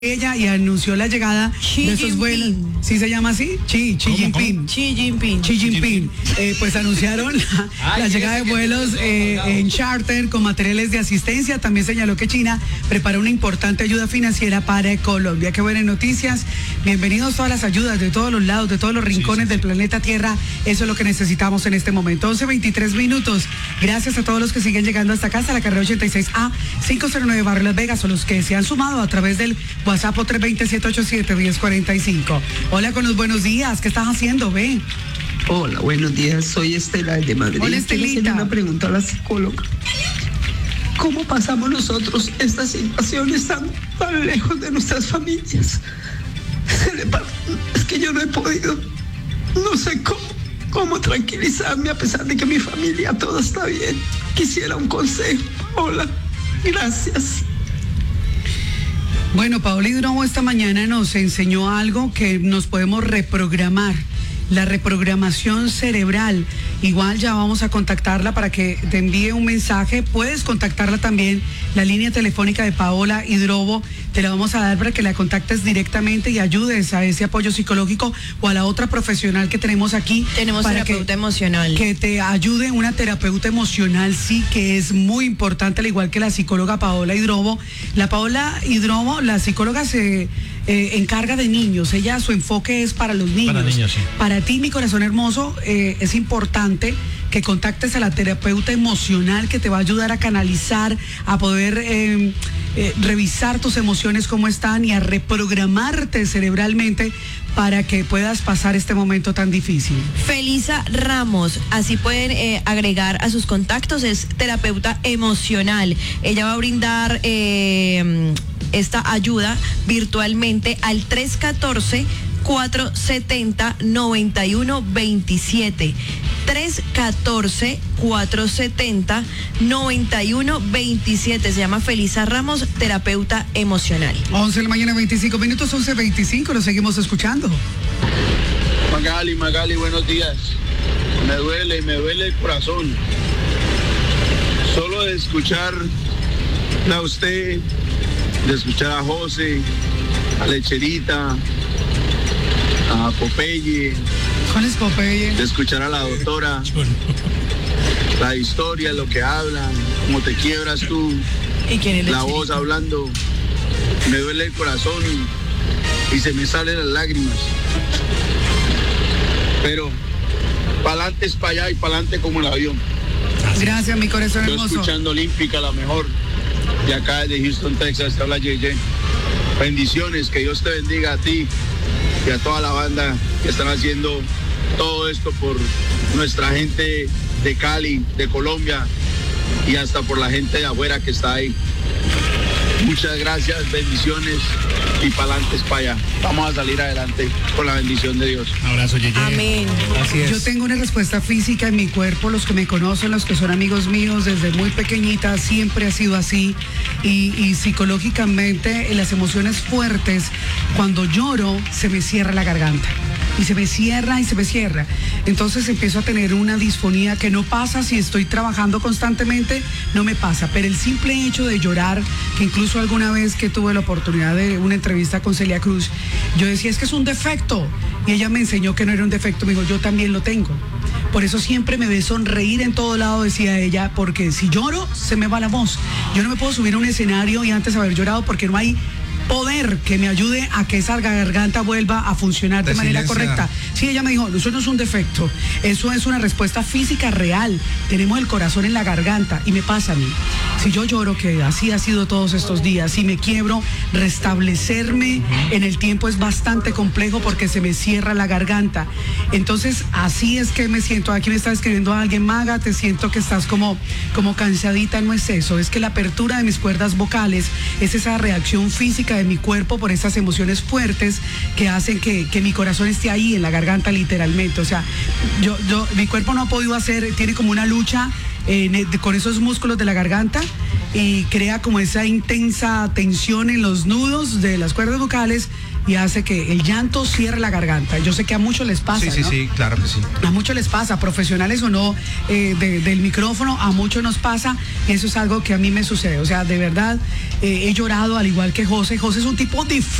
ella y anunció la llegada de esos vuelos. ¿Sí se llama así? Xi Jinping. Xi Jinping. Xi Jinping. Pues anunciaron la llegada de vuelos en charter con materiales de asistencia. También señaló que China prepara una importante ayuda financiera para Colombia. Qué buenas noticias. Bienvenidos todas las ayudas de todos los lados, de todos los rincones del planeta Tierra. Eso es lo que necesitamos en este momento. 11:23 minutos. Gracias a todos los que siguen llegando hasta acá, hasta la carrera 86A 509 Barrio Las Vegas, o los que se han sumado a través del WhatsApp 320-787-1045. Hola, con los buenos días. ¿Qué estás haciendo, ve? Hola, buenos días. Soy Estela de Madrid. Hola, Quiero hacerle Estelita. una pregunta a la psicóloga. ¿Cómo pasamos nosotros estas situaciones tan lejos de nuestras familias? Es que yo no he podido, no sé cómo tranquilizarme a pesar de que mi familia todo está bien. Quisiera un consejo. Hola, gracias. Bueno, Paola Hidrobo esta mañana nos enseñó algo que nos podemos reprogramar. La reprogramación cerebral. Igual ya vamos a contactarla para que te envíe un mensaje. Puedes contactarla también. La línea telefónica de Paola Hidrobo te la vamos a dar para que la contactes directamente y ayudes a ese apoyo psicológico o a la otra profesional que tenemos aquí. Tenemos para terapeuta emocional. Que te ayude una terapeuta emocional, sí, que es muy importante, al igual que la psicóloga Paola Hidrobo. La Paola Hidrobo, la psicóloga se encarga de niños. Ella, su enfoque es para los niños. Para niños, sí. Para ti, mi corazón hermoso, es importante que contactes a la terapeuta emocional que te va a ayudar a canalizar, a poder revisar tus emociones cómo están y a reprogramarte cerebralmente para que puedas pasar este momento tan difícil. Felisa Ramos, así pueden agregar a sus contactos, es terapeuta emocional. Ella va a brindar esta ayuda virtualmente al 314-470-9127. 314-470-9127. Se llama Felisa Ramos, terapeuta emocional. 11 de la mañana, 25 minutos, 11:25, lo seguimos escuchando. Magali, buenos días. Me duele el corazón. Solo de escucharla a usted, de escuchar a José, a Lecherita, a Popeye. ¿Cuál es Popeye? De escuchar a la doctora, la historia, lo que hablan, cómo te quiebras tú, ¿Y quién es la voz hablando, me duele el corazón y se me salen las lágrimas. Pero pa'lante es para allá y pa'lante como el avión. Gracias, mi corazón Yo hermoso. escuchando Olímpica, la mejor, de acá de Houston, Texas, te habla JJ. Bendiciones, que Dios te bendiga a ti y a toda la banda que están haciendo todo esto por nuestra gente de Cali, de Colombia y hasta por la gente de afuera que está ahí. Muchas gracias, bendiciones y pa'lantes para allá. Vamos a salir adelante con la bendición de Dios. Un abrazo, Yeye. Amén. Así es. Yo tengo una respuesta física en mi cuerpo, los que me conocen, los que son amigos míos, desde muy pequeñita siempre ha sido así, y psicológicamente las emociones fuertes, cuando lloro se me cierra la garganta. Y se me cierra. Entonces empiezo a tener una disfonía que no pasa si estoy trabajando constantemente, no me pasa. Pero el simple hecho de llorar, que incluso alguna vez que tuve la oportunidad de una entrevista con Celia Cruz, yo decía, es que es un defecto. Y ella me enseñó que no era un defecto, me dijo, yo también lo tengo. Por eso siempre me ve sonreír en todo lado, decía ella, porque si lloro, se me va la voz. Yo no me puedo subir a un escenario y antes haber llorado porque no hay poder que me ayude a que esa garganta vuelva a funcionar de manera correcta. Sí, ella me dijo, eso no es un defecto, eso es una respuesta física real. Tenemos el corazón en la garganta y me pasa a mí. Si yo lloro, que así ha sido todos estos días, si me quiebro, restablecerme en el tiempo es bastante complejo porque se me cierra la garganta. Entonces, así es que me siento. Aquí me está escribiendo alguien, Maga, te siento que estás como cansadita. No es eso, es que la apertura de mis cuerdas vocales es esa reacción física de mi cuerpo por esas emociones fuertes que hacen que mi corazón esté ahí en la garganta literalmente. O sea, mi cuerpo no ha podido hacer, tiene como una lucha con esos músculos de la garganta y crea como esa intensa tensión en los nudos de las cuerdas vocales y hace que el llanto cierre la garganta. Yo sé que a muchos les pasa, Sí, ¿no? sí, claro que sí. A muchos les pasa, profesionales o no, del micrófono, a muchos nos pasa, y eso es algo que a mí me sucede. O sea, de verdad, he llorado al igual que José. José es un tipo difícil.